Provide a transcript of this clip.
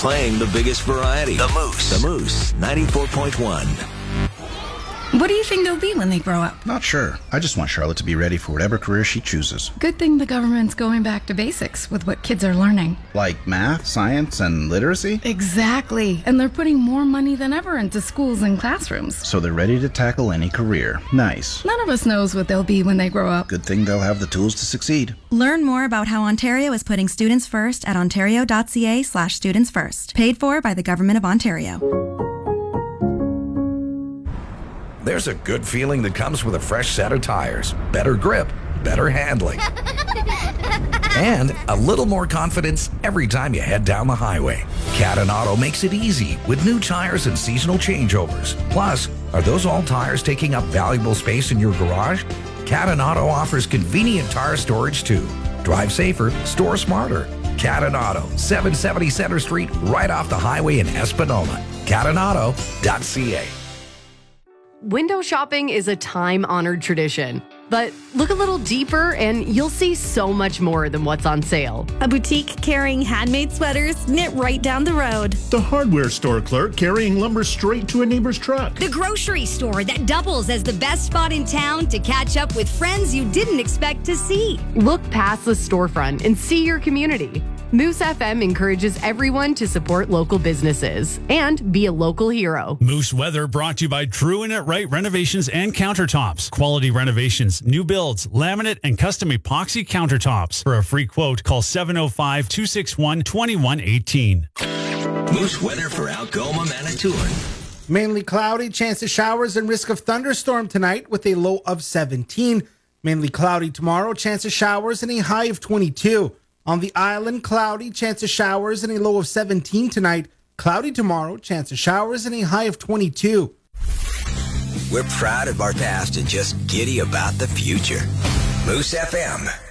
playing the biggest variety. The Moose 94.1. What do you think they'll be when they grow up? Not sure. I just want Charlotte to be ready for whatever career she chooses. Good thing the government's going back to basics with what kids are learning. Like math, science, and literacy? Exactly. And they're putting more money than ever into schools and classrooms. So they're ready to tackle any career. Nice. None of us knows what they'll be when they grow up. Good thing they'll have the tools to succeed. Learn more about how Ontario is putting students first at ontario.ca/studentsfirst. Paid for by the Government of Ontario. There's a good feeling that comes with a fresh set of tires, better grip, better handling, and a little more confidence every time you head down the highway. Cadden Auto makes it easy with new tires and seasonal changeovers. Plus, are those old tires taking up valuable space in your garage? Cadden Auto offers convenient tire storage too. Drive safer, store smarter. Cadden Auto, 770 Center Street, right off the highway in Espanola. CaddenAuto.ca. Window shopping is a time-honored tradition, but look a little deeper and you'll see so much more than what's on sale. A boutique carrying handmade sweaters knit right down the road. The hardware store clerk carrying lumber straight to a neighbor's truck. The grocery store that doubles as the best spot in town to catch up with friends you didn't expect to see. Look past the storefront and see your community. Moose FM encourages everyone to support local businesses and be a local hero. Moose Weather brought to you by True It Right Renovations and Countertops. Quality renovations, new builds, laminate, and custom epoxy countertops. For a free quote, call 705-261-2118. Moose weather for Algoma, Manitoulin. Mainly cloudy, chance of showers and risk of thunderstorm tonight with a low of 17. Mainly cloudy tomorrow, chance of showers and a high of 22. On the island, cloudy, chance of showers and a low of 17 tonight. Cloudy tomorrow, chance of showers and a high of 22. We're proud of our past and just giddy about the future. Moose FM